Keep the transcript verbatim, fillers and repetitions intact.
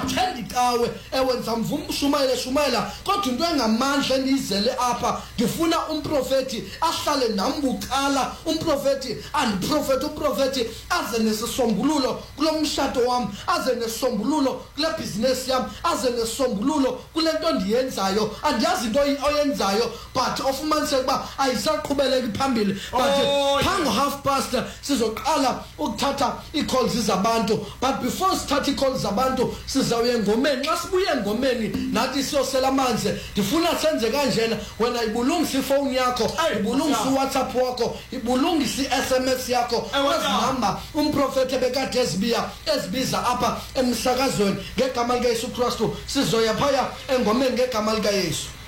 Thendikawe ewenza mvumba shumayela shumayela kodwa into engamandla endizele apha ngifuna umprofeti ahlale nambucala umprofeti and prophet uprofeti aze nesisombululo kulomshado wami aze nesisombululo kule business yami aze nesisombululo kule nto ndiyenzayo andiyazi into oyenzayo but ofumanise ukuba ayisaqhubeleki phambili but phango half past sizoqala ukuthatha i-calls zabantu but before sithatha i-calls zabantu sizawuye engomeni xa sibuye engomeni nathi siyosela amanzi ndifuna senze kanjena wena ibulungisa ifoni yakho ibulungisa uWhatsApp wakho ibulungisa i-S M S yakho ezinamba umprofeti bekade ezibiya ezibiza apha emsakazweni ngegama likaYesu Kristu sizoya phaya engomeni ngegama likaYesu.